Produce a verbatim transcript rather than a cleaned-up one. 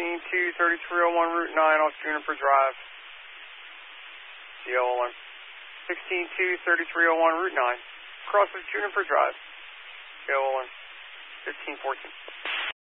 sixteen two, thirty-three oh one, Route nine off Juniper Drive. Yellow alarm. sixteen two, thirty-three oh one, Route nine. Cross of Juniper Drive. Yellow alarm. fifteen fourteen.